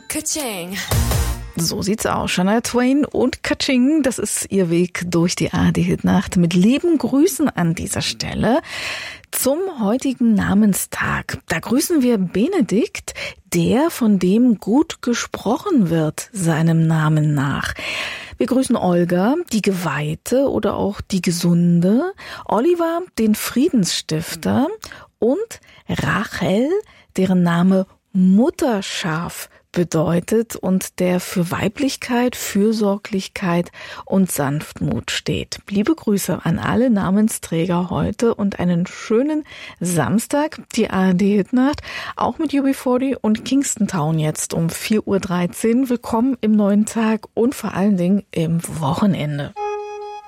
Ka-ching. So sieht's aus. Shania Twain und Ka-ching, das ist ihr Weg durch die ARD-Hitnacht. Mit lieben Grüßen an dieser Stelle zum heutigen Namenstag. Da grüßen wir Benedikt, der, von dem gut gesprochen wird, seinem Namen nach. Wir grüßen Olga, die Geweihte oder auch die Gesunde, Oliver, den Friedensstifter und Rachel, deren Name Mutterschaf bedeutet und der für Weiblichkeit, Fürsorglichkeit und Sanftmut steht. Liebe Grüße an alle Namensträger heute und einen schönen Samstag, die ARD-Hitnacht, auch mit UB40 und Kingston Town jetzt um 4:13 Uhr. Willkommen im neuen Tag und vor allen Dingen im Wochenende.